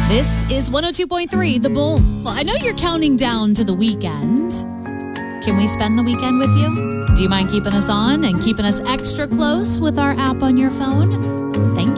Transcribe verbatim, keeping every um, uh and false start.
This is one oh two point three, The Bull. Well, I know you're counting down to the weekend. Can we spend the weekend with you? Do you mind keeping us on and keeping us extra close with our app on your phone? Thank you.